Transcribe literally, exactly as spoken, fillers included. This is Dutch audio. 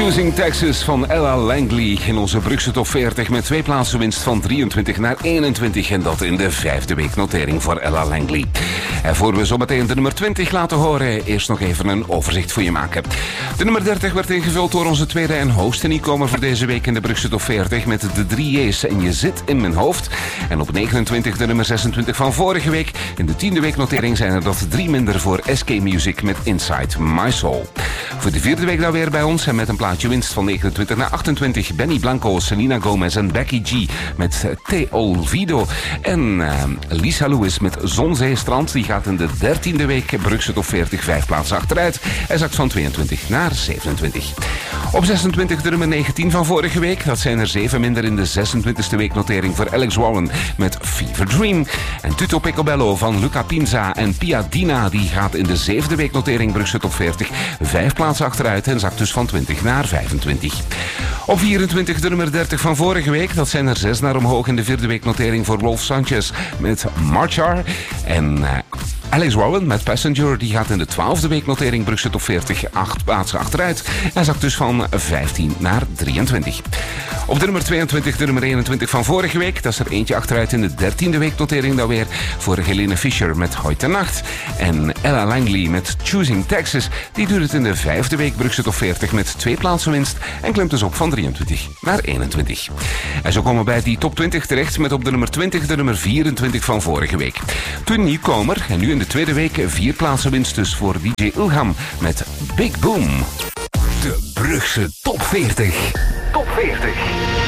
Choosing Texas van Ella Langley in onze Brugse top veertig met twee plaatsen winst van drieëntwintig naar eenentwintig en dat in de vijfde week notering voor Ella Langley. En voor we zometeen de nummer twintig laten horen, eerst nog even een overzicht voor je maken. De nummer dertig werd ingevuld door onze tweede en hoogste nieuwkomer voor deze week in de Brugse top veertig met de drie J's en je zit in mijn hoofd. En op negenentwintig de nummer zesentwintig van vorige week. In de tiende week notering zijn er dat drie minder voor S K Music met Inside My Soul. Voor de vierde week dan weer bij ons en met een plaatje winst van negenentwintig naar achtentwintig. Benny Blanco, Selena Gomez en Becky G met Te Olvido. En uh, Lisa Lewis met Zonzeestrand. Die gaat in de dertiende week Brugse top veertig vijf plaatsen achteruit. Hij zakt van tweeëntwintig naar zevenentwintig. Op zesentwintig de nummer negentien van vorige week. Dat zijn er zeven minder in de zesentwintigste week notering voor Alex Warren met Fever Dream. En Tutto Picobello van Luca Pinza en Pia Dina. Die gaat in de zevende week notering Brugse top veertig vijf plaatsen achteruit en zakt dus van twintig naar vijfentwintig. Op vierentwintig de nummer dertig van vorige week. Dat zijn er zes naar omhoog in de vierde week notering voor Rolf Sanchez met Marchar. En uh, Alex Warren met Passenger. Die gaat in de twaalfde week notering Brugse top veertig acht plaatsen achteruit. En zakt dus van vijftien naar drieëntwintig. Op de nummer tweeëntwintig de nummer eenentwintig van vorige week. Dat is er eentje achteruit in de dertiende week notering dan weer voor Helene Fischer met Heute Nacht. En Ella Langley met Choosing Texas. Die doet het in de vijfde week Brugse top veertig met twee plaatsen winst. En klimt dus op van drieëntwintig naar eenentwintig. En zo komen we bij die top twintig terecht met op de nummer twintig de nummer vierentwintig van vorige week. Toen nieuwkomer en nu in de tweede week vier plaatsen winst dus voor D J Ilham met Big Boom. De Brugse top veertig. Top veertig.